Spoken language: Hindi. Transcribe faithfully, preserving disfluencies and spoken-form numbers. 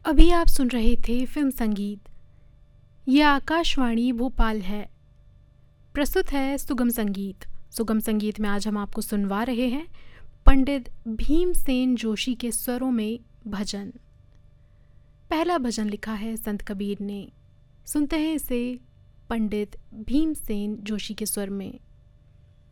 अभी आप सुन रहे थे फिल्म संगीत। यह आकाशवाणी भोपाल है। प्रस्तुत है सुगम संगीत। सुगम संगीत में आज हम आपको सुनवा रहे हैं पंडित भीमसेन जोशी के स्वरों में भजन। पहला भजन लिखा है संत कबीर ने। सुनते हैं इसे पंडित भीमसेन जोशी के स्वर में।